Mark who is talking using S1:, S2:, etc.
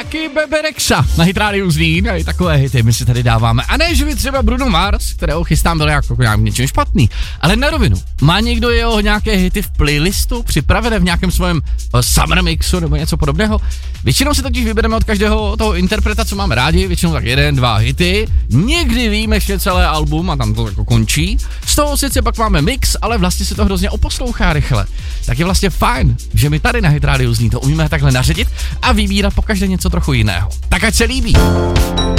S1: taky Bebe Rexha na Hit Radio Zlín, a i takové hity my si tady dáváme. A ne, že by třeba Bruno Mars, kterého chystám, byl jako nějak něčím špatný, ale na rovinu. Má někdo jeho nějaké hity v playlistu připravené v nějakém svém summer mixu nebo něco podobného? Většinou si totiž vybereme od každého toho interpreta, co máme rádi, většinou tak 1, 2 hity, někdy výjimečně celé album a tam to jako končí. Z toho sice pak máme mix, ale vlastně se to hrozně oposlouchá rychle. Tak je vlastně fajn, že my tady na Hit Radio Zlín to umíme takhle naředit a vybírat pokaždé něco trochu jiného. Tak ať se líbí.